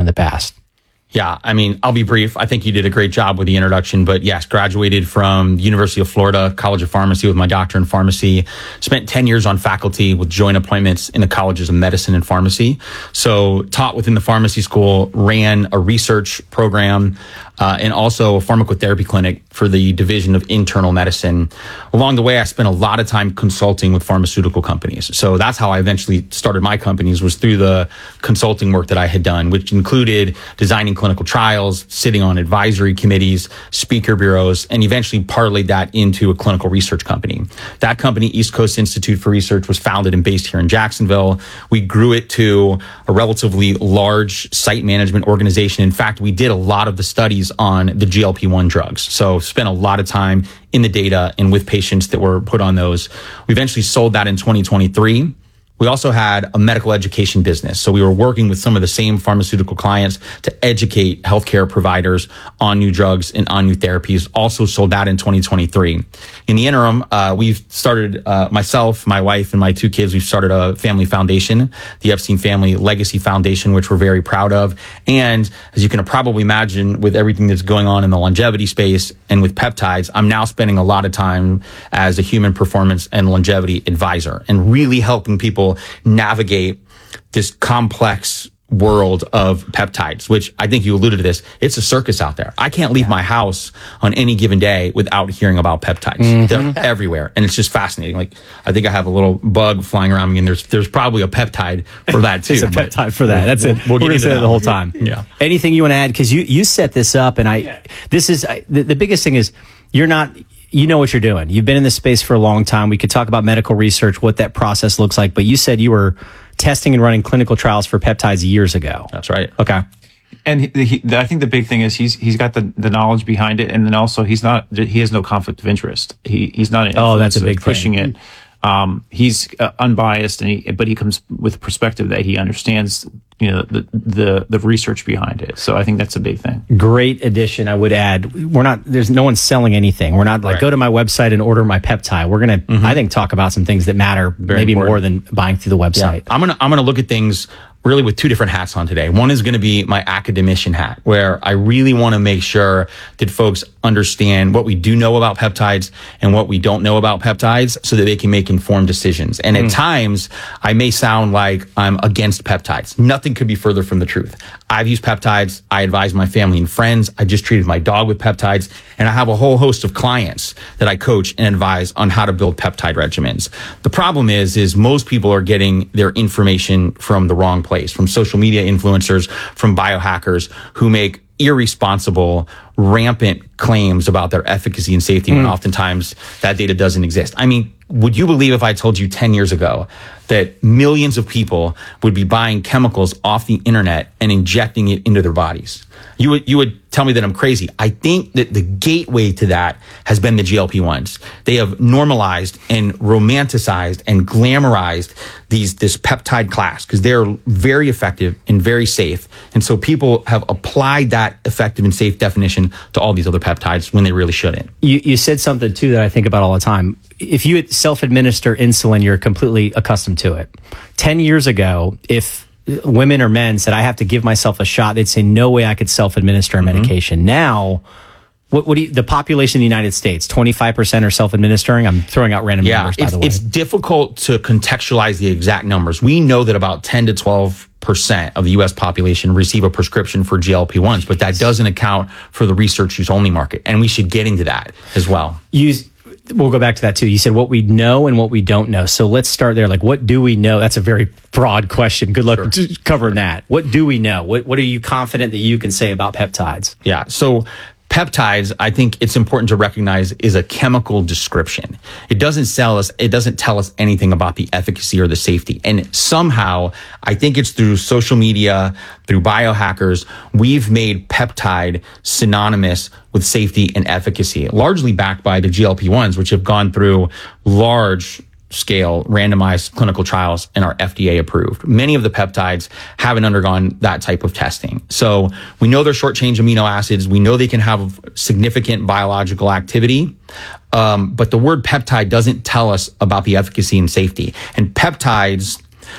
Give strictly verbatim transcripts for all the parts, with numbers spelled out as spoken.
the past. Yeah, I mean, I'll be brief. I think you did a great job with the introduction, but yes, graduated from University of Florida College of Pharmacy with my doctorate in pharmacy. Spent ten years on faculty with joint appointments in the colleges of medicine and pharmacy. So taught within the pharmacy school, ran a research program, uh, and also a pharmacotherapy clinic for the Division of Internal Medicine. Along the way, I spent a lot of time consulting with pharmaceutical companies. So that's how I eventually started my companies, was through the consulting work that I had done, which included designing clinical trials, sitting on advisory committees, speaker bureaus, and eventually parlayed that into a clinical research company. That company, East Coast Institute for Research, was founded and based here in Jacksonville. We grew it to a relatively large site management organization. In fact, we did a lot of the studies on the G L P one drugs. So spent a lot of time in the data and with patients that were put on those. We eventually sold that in twenty twenty-three. We also had a medical education business. So we were working with some of the same pharmaceutical clients to educate healthcare providers on new drugs and on new therapies. Also sold that in twenty twenty-three. In the interim, uh, we've started, uh, myself, my wife, and my two kids, we've started a family foundation, the Epstein Family Legacy Foundation, which we're very proud of. And as you can probably imagine, with everything that's going on in the longevity space and with peptides, I'm now spending a lot of time as a human performance and longevity advisor and really helping people navigate this complex world of peptides, which I think you alluded to this. It's a circus out there. I can't leave yeah. my house on any given day without hearing about peptides. Mm-hmm. They're everywhere. And it's just fascinating. Like, I think I have a little bug flying around me, and there's there's probably a peptide for that too. It's a peptide for that. That's we'll, it. We'll We're get going to say that the whole time. Yeah. Anything you want to add? Because you, you set this up, and I, yeah. this is, I, the, the biggest thing is you're not, you know what you're doing. You've been in this space for a long time. We could talk about medical research, what that process looks like, but you said you were testing and running clinical trials for peptides years ago. That's right. Okay. And he, he, I think the big thing is he's he's got the, the knowledge behind it, and then also he's not he has no conflict of interest. He he's not an oh that's a big pushing thing. it. Um, he's uh, unbiased, and he but he comes with a perspective that he understands, you know, the the the research behind it. So I think that's a big thing. Great addition. I would add, we're not, there's no one selling anything. We're not like, right. go to my website and order my peptide. We're going to, mm-hmm. I think, talk about some things that matter Very maybe important. more than buying through the website. Yeah. I'm going to, I'm going to look at things really with two different hats on today. One is going to be my academician hat, where I really want to make sure that folks understand what we do know about peptides and what we don't know about peptides so that they can make informed decisions. And mm. at times, I may sound like I'm against peptides. Nothing could be further from the truth. I've used peptides. I advise my family and friends. I just treated my dog with peptides. And I have a whole host of clients that I coach and advise on how to build peptide regimens. The problem is, is most people are getting their information from the wrong place, from social media influencers, from biohackers who make irresponsible, rampant claims about their efficacy and safety mm. when oftentimes that data doesn't exist. I mean, would you believe if I told you ten years ago that millions of people would be buying chemicals off the internet and injecting it into their bodies? You would, you would tell me that I'm crazy. I think that the gateway to that has been the G L P ones. They have normalized and romanticized and glamorized these, this peptide class because they're very effective and very safe. And so people have applied that effective and safe definition to all these other peptides when they really shouldn't. You, you said something too that I think about all the time. If you self-administer insulin, you're completely accustomed to it. Ten years ago, if women or men said, I have to give myself a shot, they'd say, no way I could self-administer a mm-hmm. medication. Now, what, what do you, the population in the United States, twenty-five percent are self-administering? I'm throwing out random yeah, numbers, by it's, the way. It's difficult to contextualize the exact numbers. We know that about ten to twelve percent of the U S population receive a prescription for G L P ones, but that doesn't account for the research use only market. And we should get into that as well. Use, we'll go back to that too. You said what we know and what we don't know. So let's start there. Like, what do we know? That's a very broad question. Good luck sure. covering that. What do we know? What, what are you confident that you can say about peptides? Yeah. So peptides, I think it's important to recognize, is a chemical description. It doesn't sell us, it doesn't tell us anything about the efficacy or the safety. And somehow, I think it's through social media, through biohackers, we've made peptide synonymous with safety and efficacy, largely backed by the G L P ones, which have gone through large scale randomized clinical trials and are F D A approved. Many of the peptides haven't undergone that type of testing. So we know they're short chain amino acids. We know they can have significant biological activity. Um, but the word peptide doesn't tell us about the efficacy and safety. And peptides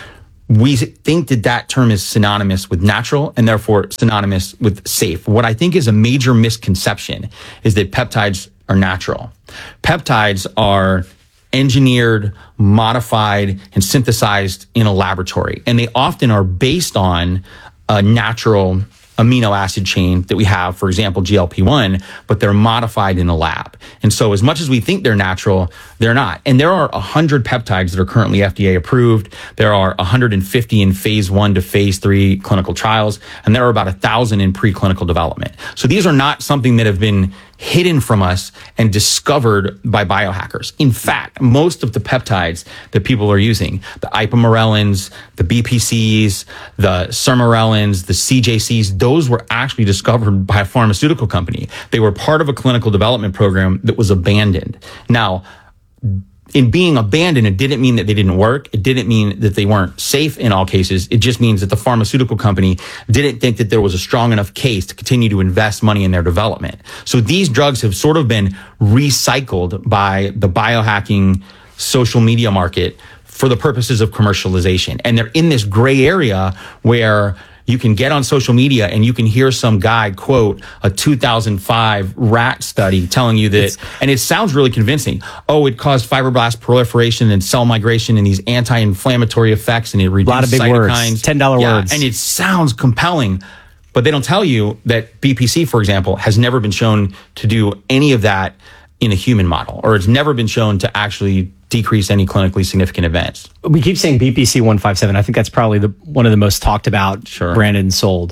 we think that that term is synonymous with natural and therefore synonymous with safe. What I think is a major misconception is that peptides are natural. Peptides are engineered, modified, and synthesized in a laboratory. And they often are based on a natural amino acid chain that we have, for example, G L P one, but they're modified in a lab. And so as much as we think they're natural, they're not. And there are one hundred peptides that are currently F D A approved. There are one hundred fifty in phase one to phase three clinical trials, and there are about one thousand in preclinical development. So these are not something that have been hidden from us and discovered by biohackers. In fact, most of the peptides that people are using, the ipamorelins, the B P Cs, the sermorelins, the C J Cs, those were actually discovered by a pharmaceutical company. They were part of a clinical development program that was abandoned. Now, in being abandoned, it didn't mean that they didn't work. It didn't mean that they weren't safe in all cases. It just means that the pharmaceutical company didn't think that there was a strong enough case to continue to invest money in their development. So these drugs have sort of been recycled by the biohacking social media market for the purposes of commercialization. And they're in this gray area where you can get on social media and you can hear some guy quote a two thousand five rat study telling you that, it's, and it sounds really convincing. Oh, it caused fibroblast proliferation and cell migration and these anti-inflammatory effects, and it reduced a lot of big cytokines. words, ten dollar yeah, words. And it sounds compelling, but they don't tell you that B P C, for example, has never been shown to do any of that in a human model, or it's never been shown to actually decrease any clinically significant events. We keep saying B P C one fifty-seven. I think that's probably the one of the most talked about, sure. branded and sold.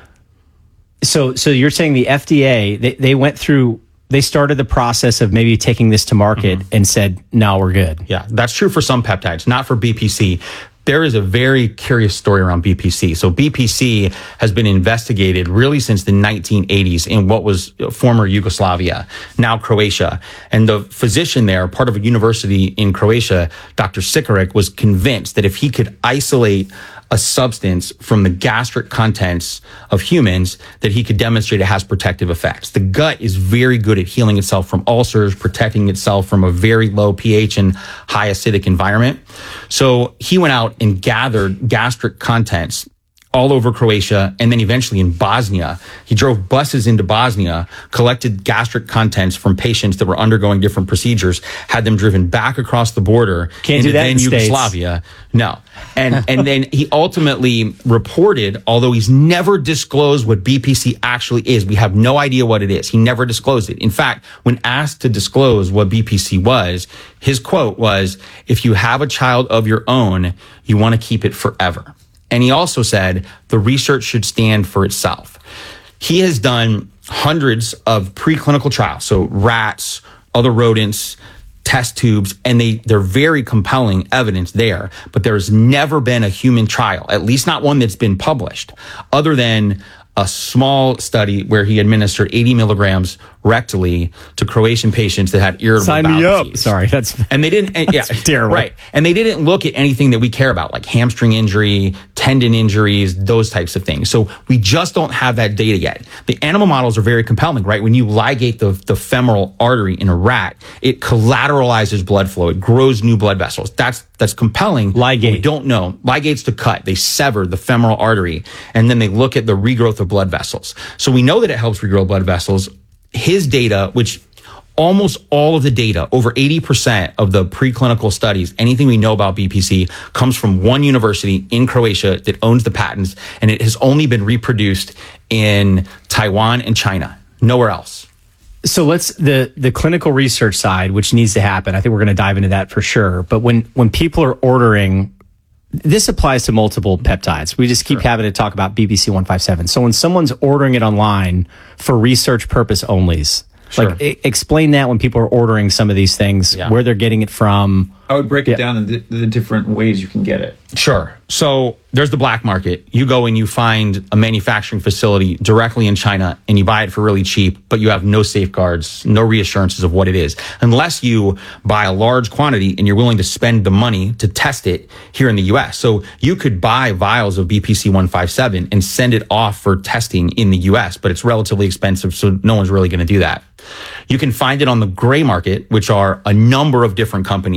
So, so you're saying the F D A, they, they went through, they started the process of maybe taking this to market mm-hmm. and said, no, we're good. Yeah, that's true for some peptides, not for B P C. There is a very curious story around B P C. So B P C has been investigated really since the nineteen eighties in what was former Yugoslavia, now Croatia. And the physician there, part of a university in Croatia, Doctor Sikaric, was convinced that if he could isolate a substance from the gastric contents of humans, that he could demonstrate it has protective effects. The gut is very good at healing itself from ulcers, protecting itself from a very low pH and high acidic environment. So he went out and gathered gastric contents all over Croatia, and then eventually in Bosnia. He drove buses into Bosnia, collected gastric contents from patients that were undergoing different procedures, had them driven back across the border Can't into do that then in the Yugoslavia. No. And and then he ultimately reported, although he's never disclosed what B P C actually is, we have no idea what it is. He never disclosed it. In fact, when asked to disclose what B P C was, his quote was, "If you have a child of your own, you want to keep it forever." And he also said the research should stand for itself. He has done hundreds of preclinical trials, so rats, other rodents, test tubes, and they, they're very compelling evidence there. But there's never been a human trial, at least not one that's been published, other than a small study where he administered eighty milligrams rectally to Croatian patients that had irritable Sign bowel me up. disease. Sorry, that's and they didn't. And, yeah, terrible. Right, and they didn't look at anything that we care about, like hamstring injury, tendon injuries, those types of things. So we just don't have that data yet. The animal models are very compelling, right? When you ligate the the femoral artery in a rat, it collateralizes blood flow. It grows new blood vessels. That's that's compelling. Ligate. We don't know. Ligate's to cut. They sever the femoral artery, and then they look at the regrowth of blood vessels. So we know that it helps regrow blood vessels. His data, which almost all of the data, over eighty percent of the preclinical studies, anything we know about B P C comes from one university in Croatia that owns the patents, and it has only been reproduced in Taiwan and China, nowhere else. So let's the the clinical research side, which needs to happen. I think we're going to dive into that for sure. But when when people are ordering, this applies to multiple peptides. We just keep sure. having to talk about B P C one fifty-seven. So when someone's ordering it online for research purpose onlys, sure. like I- explain that when people are ordering some of these things, yeah. where they're getting it from. I would break yeah. it down into the, the different ways you can get it. Sure. So there's the black market. You go and you find a manufacturing facility directly in China and you buy it for really cheap, but you have no safeguards, no reassurances of what it is, unless you buy a large quantity and you're willing to spend the money to test it here in the U S. So you could buy vials of B P C one fifty-seven and send it off for testing in the U S, but it's relatively expensive, so no one's really going to do that. You can find it on the gray market, which are a number of different companies that have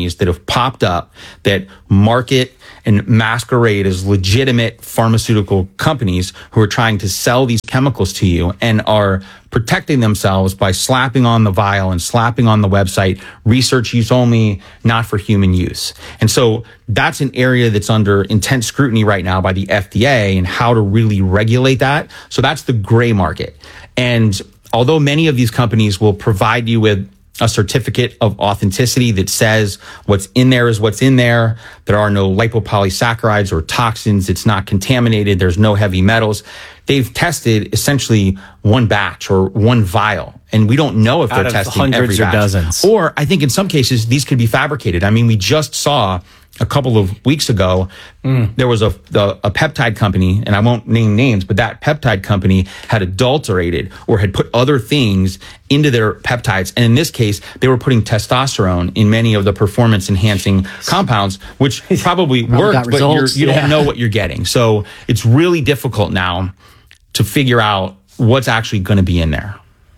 have popped up that market and masquerade as legitimate pharmaceutical companies who are trying to sell these chemicals to you and are protecting themselves by slapping on the vial and slapping on the website, research use only, not for human use. And so that's an area that's under intense scrutiny right now by the F D A and how to really regulate that. So that's the gray market. And although many of these companies will provide you with a certificate of authenticity that says what's in there is what's in there, there are no lipopolysaccharides or toxins, it's not contaminated, there's no heavy metals. They've tested essentially one batch or one vial, and we don't know if Out they're of testing hundreds every or batch. dozens. Or I think in some cases these could be fabricated. I mean, we just saw a couple of weeks ago, mm. there was a, a a peptide company, and I won't name names, but that peptide company had adulterated or had put other things into their peptides. And in this case, they were putting testosterone in many of the performance enhancing compounds, which probably worked, but you're, you yeah. don't know what you're getting. So it's really difficult now to figure out what's actually going to be in there.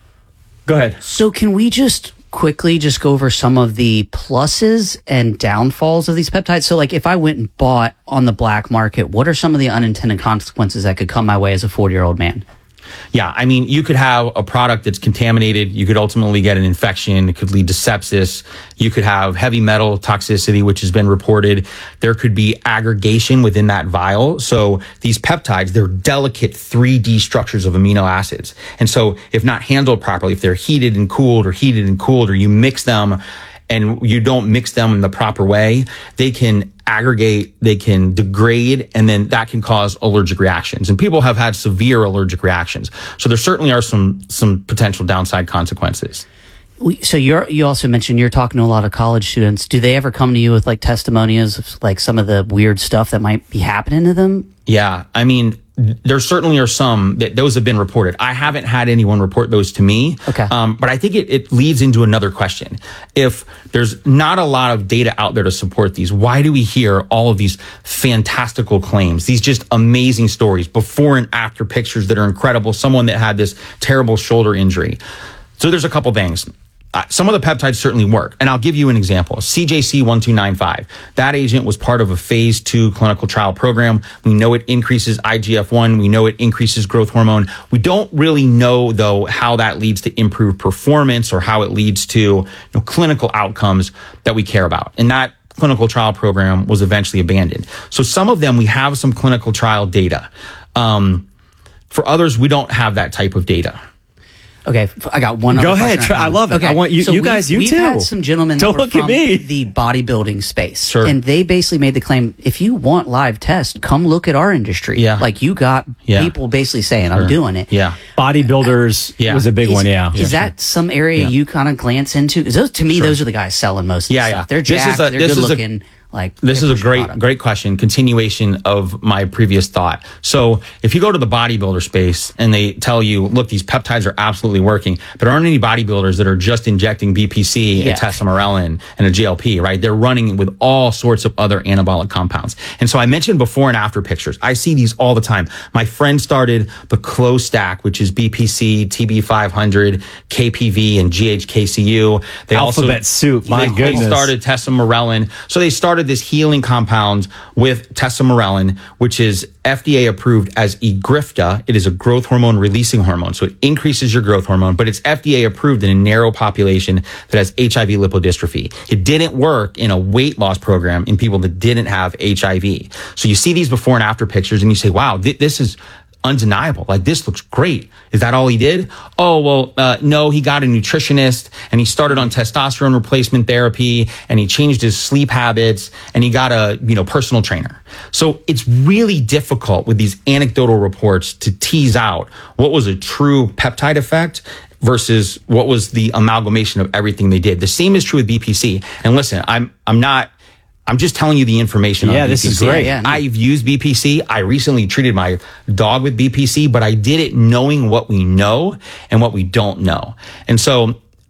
Go ahead. So can we just quickly just go over some of the pluses and downfalls of these peptides? So like if I went and bought on the black market, what are some of the unintended consequences that could come my way as a forty year old man? Yeah, I mean, you could have a product that's contaminated. You could ultimately get an infection. It could lead to sepsis. You could have heavy metal toxicity, which has been reported. There could be aggregation within that vial. So these peptides, they're delicate three D structures of amino acids. And so if not handled properly, if they're heated and cooled or heated and cooled, or you mix them and you don't mix them in the proper way, they can aggregate, they can degrade, and then that can cause allergic reactions. And people have had severe allergic reactions. So there certainly are some some potential downside consequences. We, so you're you also mentioned you're talking to a lot of college students. Do they ever come to you with like testimonials of like some of the weird stuff that might be happening to them? Yeah, I mean, there certainly are some that those have been reported. I haven't had anyone report those to me. Okay. Um, but I think it, it leads into another question. If there's not a lot of data out there to support these, why do we hear all of these fantastical claims, these just amazing stories, before and after pictures that are incredible, someone that had this terrible shoulder injury? So there's a couple things. Uh, some of the peptides certainly work. And I'll give you an example. C J C one two nine five. That agent was part of a phase two clinical trial program. We know it increases I G F one. We know it increases growth hormone. We don't really know, though, how that leads to improved performance or how it leads to, you know, clinical outcomes that we care about. And that clinical trial program was eventually abandoned. So some of them, we have some clinical trial data. Um, for others, we don't have that type of data. Okay, I got one. Go other ahead. question. I love it. Okay, I want you- so you we've- guys, you we've too. had some gentlemen that Don't were look at from me. the bodybuilding space, Sure. and they basically made the claim: if you want live tests, come look at our industry. Yeah. Like you got Yeah. people basically saying, "I'm doing it." Yeah. Bodybuilders Yeah. was a big Is, one. Yeah. is that some area Yeah. you kind of glance into? Because those, to me, those are the guys selling most of Yeah, the yeah. stuff. They're This is jacked. a- they're this good is a- looking. Like This they is a push great, product. great question. Continuation of my previous thought. So if you go to the bodybuilder space and they tell you, look, these peptides are absolutely working, there aren't any bodybuilders that are just injecting B P C Yeah. and testosterone and a G L P, right? They're running with all sorts of other anabolic compounds. And so I mentioned before and after pictures. I see these all the time. My friend started the Clo Stack, which is B P C, T B five hundred, K P V, and G H K C U. They Alphabet also, soup, my they, goodness. They started testosterone. So they started this healing compound with testosterone, which is F D A approved as Egrifta. It is a growth hormone releasing hormone. So it increases your growth hormone, but it's F D A approved in a narrow population that has H I V lipodystrophy. It didn't work in a weight loss program in people that didn't have H I V. So you see these before and after pictures and you say, wow, th- this is undeniable. Like, this looks great. Is that all he did? Oh, well, uh, no, he got a nutritionist and he started on testosterone replacement therapy and he changed his sleep habits and he got a, you know, personal trainer. So it's really difficult with these anecdotal reports to tease out what was a true peptide effect versus what was the amalgamation of everything they did. The same is true with B P C. And listen, I'm, I'm not, I'm just telling you the information. Yeah, on this B P C. is great. Yeah, no. I've used B P C. I recently treated my dog with B P C, but I did it knowing what we know and what we don't know. And so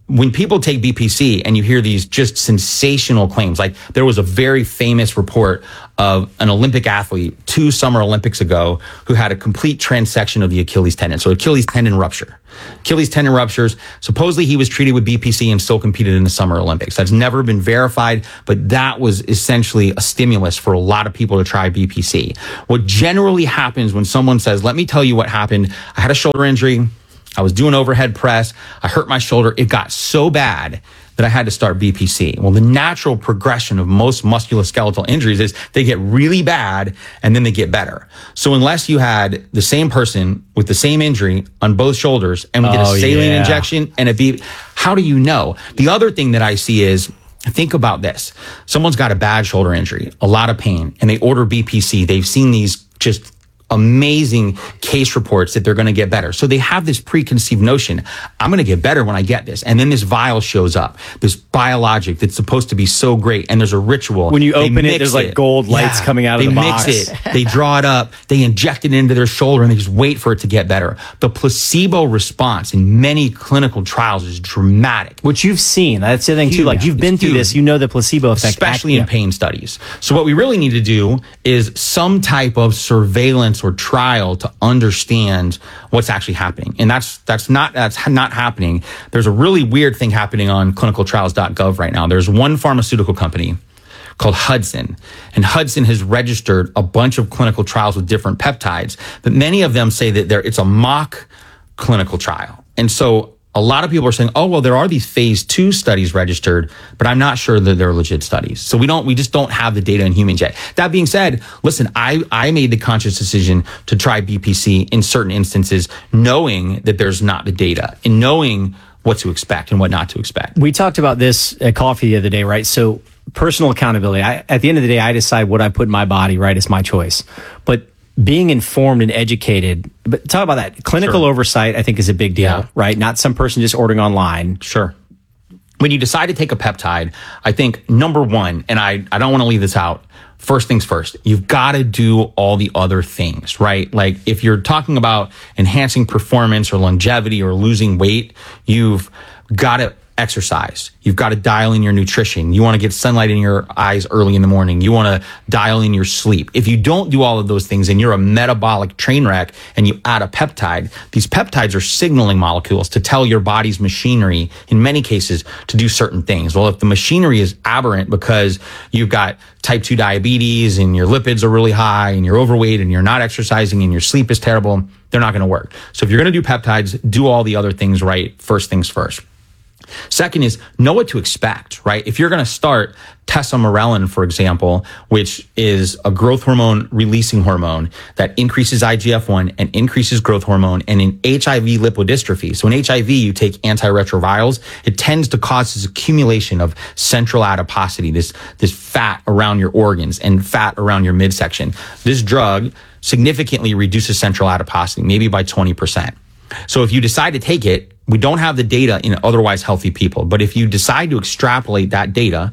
when people take B P C and you hear these just sensational claims, like there was a very famous report of an Olympic athlete two Summer Olympics ago who had a complete transection of the Achilles tendon. So Achilles tendon rupture. Achilles tendon ruptures. Supposedly he was treated with B P C and still competed in the Summer Olympics. That's never been verified, but that was essentially a stimulus for a lot of people to try B P C. What generally happens when someone says, let me tell you what happened. I had a shoulder injury. I was doing overhead press. I hurt my shoulder. It got so bad that I had to start B P C. Well, the natural progression of most musculoskeletal injuries is they get really bad and then they get better. So unless you had the same person with the same injury on both shoulders and we get Oh, a saline yeah. injection and a B, how do you know? The other thing that I see is, think about this. Someone's got a bad shoulder injury, a lot of pain, and they order B P C. They've seen these just amazing case reports that they're going to get better. So they have this preconceived notion, I'm going to get better when I get this. And then this vial shows up, this biologic that's supposed to be so great. And there's a ritual. When you They open it, mix there's like gold lights coming out of they the mix box. it. They draw it up. They inject it into their shoulder and they just wait for it to get better. The placebo response in many clinical trials is dramatic. Which you've seen. That's the thing too. Like you've been It's through huge. this, you know the placebo effect. Especially Act- in pain studies. So what we really need to do is some type of surveillance or trial to understand what's actually happening. And that's that's not that's not happening. There's a really weird thing happening on clinical trials dot gov right now. There's one pharmaceutical company called Hudson. And Hudson has registered a bunch of clinical trials with different peptides, but many of them say that there it's a mock clinical trial. And so a lot of people are saying, oh, well, there are these phase two studies registered, but I'm not sure that they're legit studies. So we don't, we just don't have the data in humans yet. That being said, listen, I, I made the conscious decision to try B P C in certain instances, knowing that there's not the data and knowing what to expect and what not to expect. We talked about this at coffee the other day, right? So personal accountability. I, at the end of the day, I decide what I put in my body, right? It's my choice. But being informed and educated, but talk about that. Clinical Sure. oversight, I think, is a big deal, Yeah. right? Not some person just ordering online. Sure. When you decide to take a peptide, I think number one, and I, I don't want to leave this out, first things first, you've got to do all the other things, right? Like if you're talking about enhancing performance or longevity or losing weight, you've got to exercise. You've got to dial in your nutrition. You want to get sunlight in your eyes early in the morning. You want to dial in your sleep. If you don't do all of those things and you're a metabolic train wreck and you add a peptide, these peptides are signaling molecules to tell your body's machinery, in many cases, to do certain things. Well, if the machinery is aberrant because you've got type two diabetes and your lipids are really high and you're overweight and you're not exercising and your sleep is terrible, they're not going to work. So if you're going to do peptides, do all the other things right, first things first. Second is know what to expect, right? If you're going to start tesamorelin, for example, which is a growth hormone releasing hormone that increases I G F one and increases growth hormone, and in H I V lipodystrophy. So in H I V, you take antiretrovirals, it tends to cause this accumulation of central adiposity, this, this fat around your organs and fat around your midsection. This drug significantly reduces central adiposity, maybe by twenty percent. So if you decide to take it, we don't have the data in otherwise healthy people. But if you decide to extrapolate that data,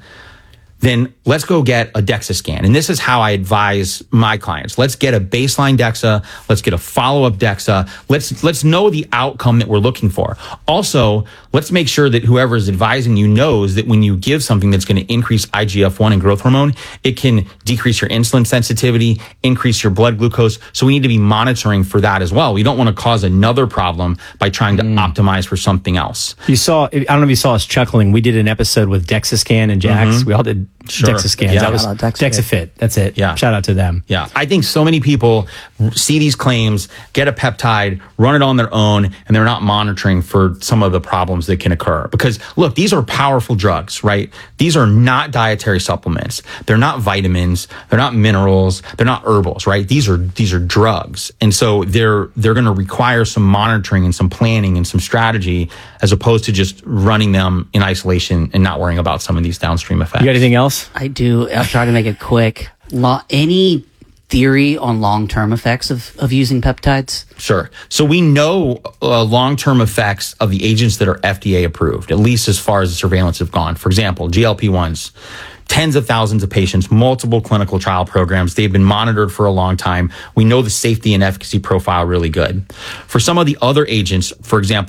then let's go get a DEXA scan. And this is how I advise my clients. Let's get a baseline DEXA. Let's get a follow-up DEXA. Let's, let's know the outcome that we're looking for. Also, let's make sure that whoever is advising you knows that when you give something that's going to increase I G F one and growth hormone, it can decrease your insulin sensitivity, increase your blood glucose. So we need to be monitoring for that as well. We don't want to cause another problem by trying to mm. optimize for something else. You saw, I don't know if you saw us chuckling. We did an episode with DEXA-Scan and Jax. Mm-hmm. We all did Sure. DEXA scans. Yeah. That was DEXA DEXAFit. That's it. Yeah. Shout out to them. Yeah. I think so many people see these claims, get a peptide, run it on their own, and they're not monitoring for some of the problems that can occur. Because look, these are powerful drugs, right? These are not dietary supplements. They're not vitamins. They're not minerals. They're not herbals, right? These are, these are drugs. And so they're, they're going to require some monitoring and some planning and some strategy as opposed to just running them in isolation and not worrying about some of these downstream effects. You got anything else? I do. I'll try to make it quick. Lo- any theory on long-term effects of, of using peptides? Sure. So we know uh, long-term effects of the agents that are F D A approved, at least as far as the surveillance have gone. For example, G L P ones. Tens of thousands of patients, multiple clinical trial programs. They've been monitored for a long time. We know the safety and efficacy profile really good. For some of the other agents, for example,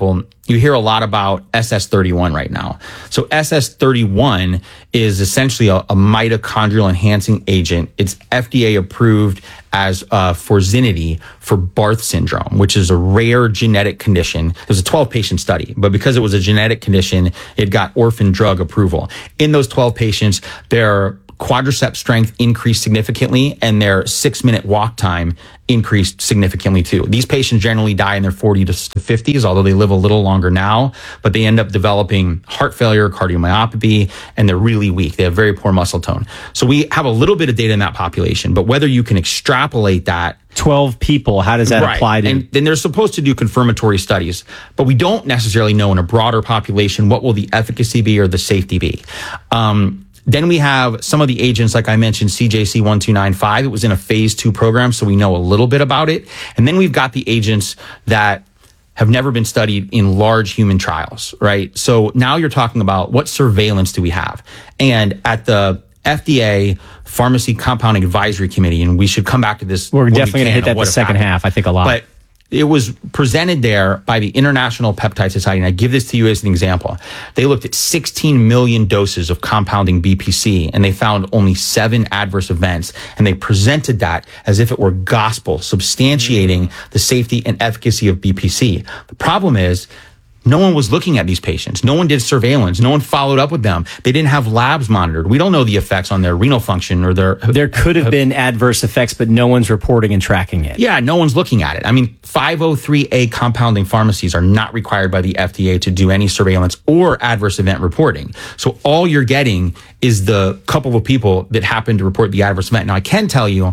you hear a lot about S S thirty-one right now. So S S thirty-one is essentially a, a mitochondrial enhancing agent. It's F D A approved as uh, Forzinity for Barth syndrome, which is a rare genetic condition. It was a twelve patient study, but because it was a genetic condition, it got orphan drug approval. In those twelve patients, their quadricep strength increased significantly and their six minute walk time increased significantly too. These patients generally die in their forties to fifties, although they live a little longer now, but they end up developing heart failure, cardiomyopathy, and they're really weak. They have very poor muscle tone. So we have a little bit of data in that population, but whether you can extrapolate that twelve people, how does that right. apply to? And then they're supposed to do confirmatory studies, but we don't necessarily know in a broader population what will the efficacy be or the safety be. Um, Then we have some of the agents, like I mentioned, C J C one two nine five. It was in a phase two program, so we know a little bit about it. And then we've got the agents that have never been studied in large human trials, right? So now you're talking about what surveillance do we have? And at the F D A Pharmacy Compounding Advisory Committee, and we should come back to this. We're definitely going to hit that the second half, I think, a lot. But it was presented there by the International Peptide Society, and I give this to you as an example. They looked at sixteen million doses of compounding B P C, and they found only seven adverse events, and they presented that as if it were gospel, substantiating the safety and efficacy of B P C. The problem is, no one was looking at these patients. No one did surveillance. No one followed up with them. They didn't have labs monitored. We don't know the effects on their renal function or their... There could have been adverse effects, but no one's reporting and tracking it. Yeah, no one's looking at it. I mean, five oh three A compounding pharmacies are not required by the F D A to do any surveillance or adverse event reporting. So all you're getting is the couple of people that happen to report the adverse event. Now, I can tell you,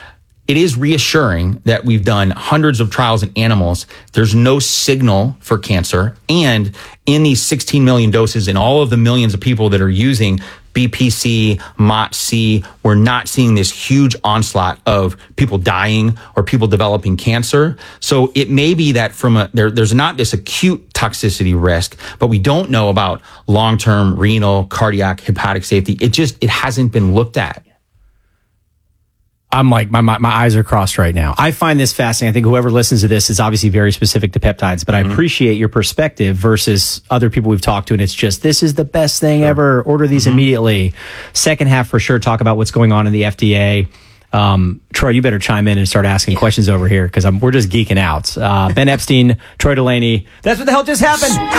it is reassuring that we've done hundreds of trials in animals. There's no signal for cancer. And in these sixteen million doses and all of the millions of people that are using B P C, M O T C, we're not seeing this huge onslaught of people dying or people developing cancer. So it may be that from a, there, there's not this acute toxicity risk, but we don't know about long-term renal, cardiac, hepatic safety. It just, it hasn't been looked at. I'm like, my, my my eyes are crossed right now. I find this fascinating. I think whoever listens to this is obviously very specific to peptides, but mm-hmm. I appreciate your perspective versus other people we've talked to. And it's just, this is the best thing sure. ever. Order these mm-hmm. immediately. Second half for sure. Talk about what's going on in the F D A. Um, Troy, you better chime in and start asking yeah. questions over here because we're just geeking out. Uh, Ben Epstein, Troy Delaney. That's what the hell just happened.